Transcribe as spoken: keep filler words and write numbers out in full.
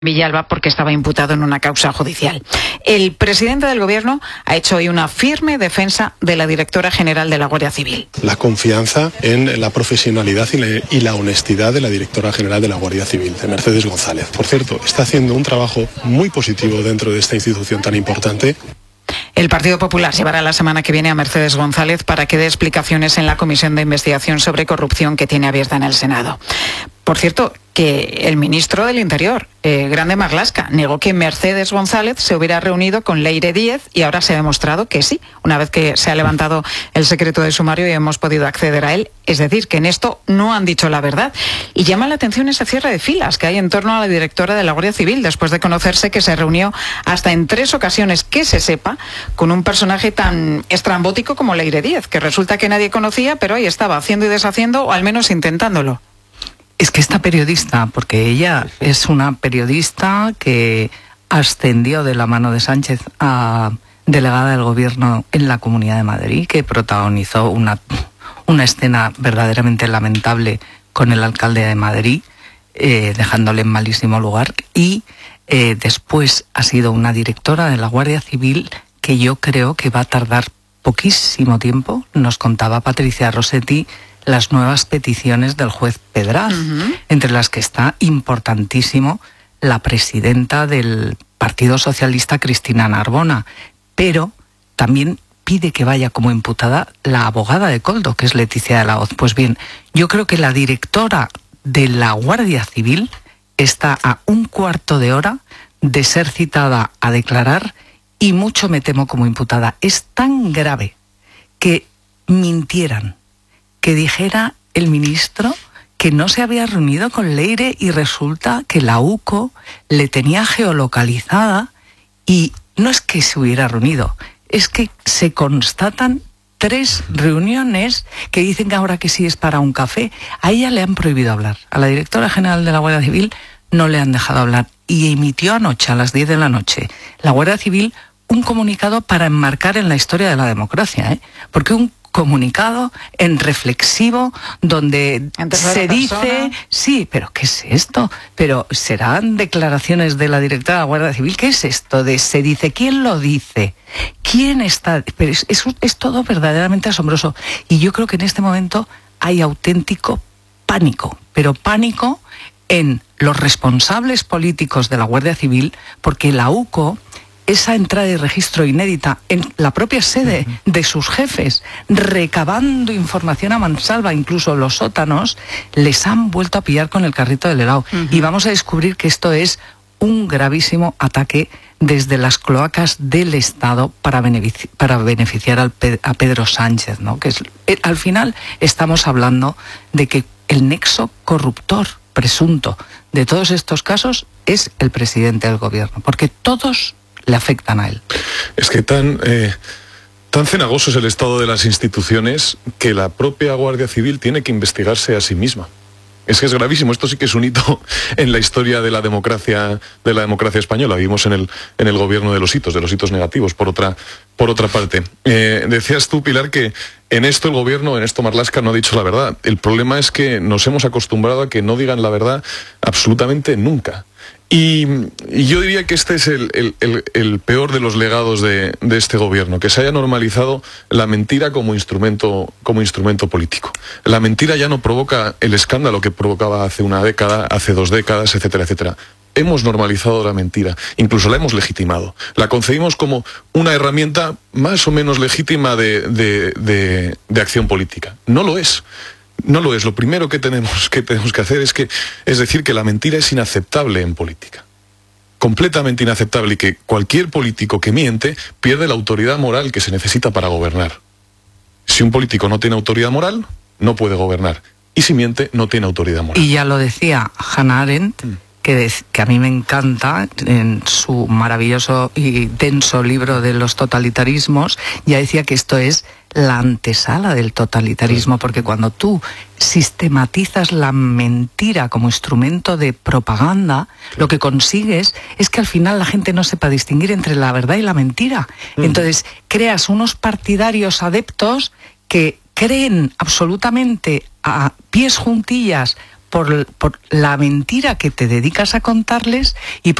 Villalba porque estaba imputado en una causa judicial. El presidente del Gobierno ha hecho hoy una firme defensa de la directora general de la Guardia Civil. La confianza en la profesionalidad y la, y la honestidad de la directora general de la Guardia Civil, de Mercedes González. Por cierto, está haciendo un trabajo muy positivo dentro de esta institución tan importante. El Partido Popular llevará la semana que viene a Mercedes González para que dé explicaciones en la comisión de investigación sobre corrupción que tiene abierta en el Senado. Por cierto, que el ministro del Interior, eh, Grande Marlaska, negó que Mercedes González se hubiera reunido con Leire Díez y ahora se ha demostrado que sí, una vez que se ha levantado el secreto de sumario y hemos podido acceder a él. Es decir, que en esto no han dicho la verdad. Y llama la atención ese cierre de filas que hay en torno a la directora de la Guardia Civil, después de conocerse que se reunió hasta en tres ocasiones, que se sepa, con un personaje tan estrambótico como Leire Díez, que resulta que nadie conocía, pero ahí estaba, haciendo y deshaciendo, o al menos intentándolo. Es que esta periodista, porque ella es una periodista que ascendió de la mano de Sánchez a delegada del Gobierno en la Comunidad de Madrid, que protagonizó una, una escena verdaderamente lamentable con el alcalde de Madrid, eh, dejándole en malísimo lugar, y eh, después ha sido una directora de la Guardia Civil que yo creo que va a tardar poquísimo tiempo. Nos contaba Patricia Rossetti las nuevas peticiones del juez Pedraz, uh-huh. entre las que está importantísimo la presidenta del Partido Socialista, Cristina Narbona, pero también pide que vaya como imputada la abogada de Koldo, que es Leticia de la Hoz. Pues bien, yo creo que la directora de la Guardia Civil está a un cuarto de hora de ser citada a declarar y mucho me temo como imputada. Es tan grave que mintieran, que dijera el ministro que no se había reunido con Leire y resulta que la U C O le tenía geolocalizada y no es que se hubiera reunido, es que se constatan tres reuniones que dicen que ahora que sí es para un café. A ella le han prohibido hablar, a la directora general de la Guardia Civil no le han dejado hablar y emitió anoche a las diez de la noche la Guardia Civil un comunicado para enmarcar en la historia de la democracia, ¿eh? Porque un comunicado en reflexivo donde se dice, sí, pero ¿qué es esto? Pero serán declaraciones de la directora de la Guardia Civil. ¿Qué es esto de se dice? ¿Quién lo dice? ¿Quién está? Pero es, es, es todo verdaderamente asombroso y yo creo que en este momento hay auténtico pánico, pero pánico en los responsables políticos de la Guardia Civil, porque la U C O, esa entrada y registro inédita en la propia sede de sus jefes, recabando información a mansalva, incluso los sótanos, les han vuelto a pillar con el carrito del helado. Uh-huh. Y vamos a descubrir que esto es un gravísimo ataque desde las cloacas del Estado para, benefici- para beneficiar al Pe- a Pedro Sánchez, ¿no? Que es, eh, al final estamos hablando de que el nexo corruptor presunto de todos estos casos es el presidente del Gobierno, porque todos le afectan a él. Es que tan, eh, tan cenagoso es el estado de las instituciones que la propia Guardia Civil tiene que investigarse a sí misma. Es que es gravísimo, esto sí que es un hito en la historia de la democracia, de la democracia española. Vivimos en el, en el gobierno de los hitos, de los hitos negativos, por otra, por otra parte. Eh, decías tú, Pilar, que en esto el gobierno, en esto Marlaska no ha dicho la verdad. El problema es que nos hemos acostumbrado a que no digan la verdad absolutamente nunca. Y, y yo diría que este es el, el, el, el peor de los legados de, de este gobierno, que se haya normalizado la mentira como instrumento, como instrumento político. La mentira ya no provoca el escándalo que provocaba hace una década, hace dos décadas, etcétera, etcétera. Hemos normalizado la mentira, incluso la hemos legitimado. La concebimos como una herramienta más o menos legítima de, de, de, de acción política. No lo es. No lo es. Lo primero que tenemos que tenemos que hacer es que es decir que la mentira es inaceptable en política. Completamente inaceptable, y que cualquier político que miente pierde la autoridad moral que se necesita para gobernar. Si un político no tiene autoridad moral, no puede gobernar. Y si miente, no tiene autoridad moral. Y ya lo decía Hannah Arendt, mm. que, de, que a mí me encanta, en su maravilloso y denso libro de los totalitarismos, ya decía que esto es la antesala del totalitarismo, porque cuando tú sistematizas la mentira como instrumento de propaganda, lo que consigues es que al final la gente no sepa distinguir entre la verdad y la mentira. Mm. Entonces creas unos partidarios adeptos que creen absolutamente a pies juntillas por, por la mentira que te dedicas a contarles y